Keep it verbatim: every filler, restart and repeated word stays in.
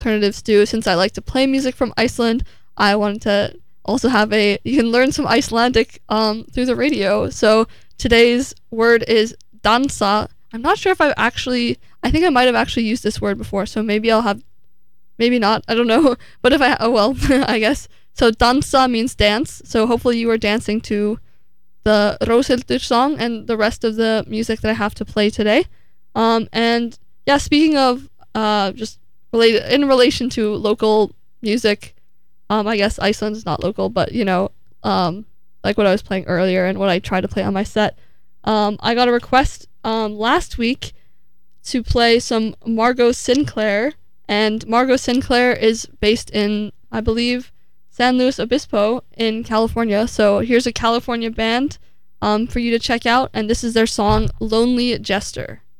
alternatives do. Since I like to play music from Iceland, I wanted to also have a, you can learn some Icelandic um, through the radio. So today's word is dansa. I'm not sure if I've actually, I think I might have actually used this word before, so maybe I'll have, maybe not, I don't know. But if I, oh well, I guess. So dansa means dance, so hopefully you are dancing to the Róshildur song and the rest of the music that I have to play today. Um, and yeah, speaking of uh, just related, in relation to local music, um, I guess Iceland is not local, but you know, um, like what I was playing earlier and what I try to play on my set. Um, I got a request um, last week to play some Margot Sinclair, and Margot Sinclair is based in, I believe, San Luis Obispo in California. So here's a California band um, for you to check out, and this is their song Lonely Jester.